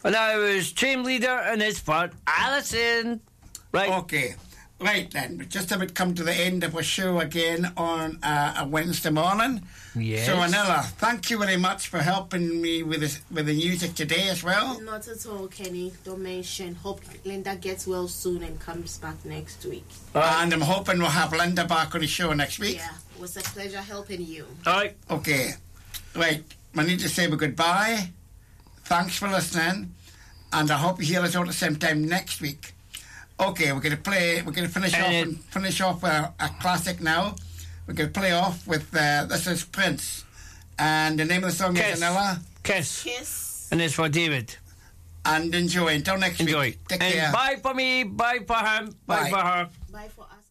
And I was team leader, and it's for Alison. Right. Okay. Right then, we're just about come to the end of our show again on a Wednesday morning. Yes. So, Anilla, thank you very much for helping me with the music today as well. Not at all, Kenny. Don't mention. Hope Linda gets well soon and comes back next week. And I'm hoping we'll have Linda back on the show next week. Yeah, it was a pleasure helping you. All right. Okay. Right. I need to say goodbye. Thanks for listening. And I hope you hear us all at the same time next week. Okay, we're going to finish off with a classic now. We're going to play off with, this is Prince. And the name of the song Kiss. is Anilla. Kiss. Kiss. And it's for David. And enjoy. Until next Enjoy. week. Take and care. Bye for me. Bye for him. Bye Bye. for her. Bye for us.